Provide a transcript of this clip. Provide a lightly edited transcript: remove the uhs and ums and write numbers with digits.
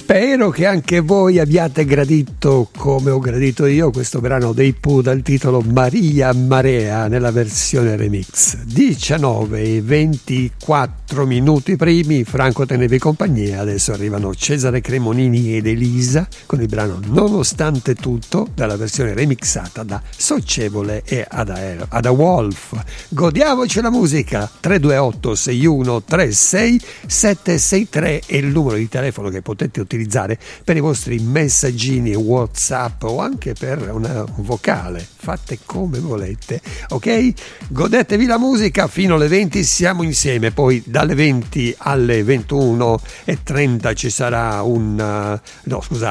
Spero che anche voi abbiate gradito, come ho gradito io, questo brano dei Pooh dal titolo Maria Marea nella versione remix. 19:24 minuti primi, Franco tenevi compagnia, adesso arrivano Cesare Cremonini ed Elisa con il brano Nonostante tutto dalla versione remixata da Socievole e Ada Wolf. Godiamoci la musica. 328 61 36 763 è il numero di telefono che potete utilizzare per i vostri messaggini WhatsApp o anche per una vocale, fate come volete, ok? Godetevi la musica fino alle 20, siamo insieme, poi dalle 20 alle 21:30 ci sarà